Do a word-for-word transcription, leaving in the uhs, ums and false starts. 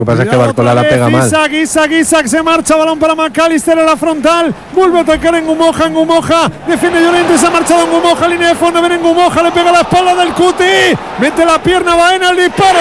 Lo que pasa es que Barcola la pega mal. Isaac, Isaac, Isaac se marcha, balón para McAllister en la frontal, vuelve a atacar en Ngumoja, en Ngumoja, defiende Llorente, se ha marchado en Ngumoja, línea de fondo, viene en Ngumoja, le pega la espalda del Cuti, mete la pierna, Baena, el disparo.